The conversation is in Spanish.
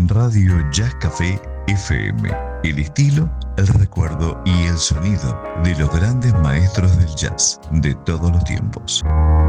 Radio Jazz Café FM. El estilo, el recuerdo y el sonido de los grandes maestros del jazz de todos los tiempos.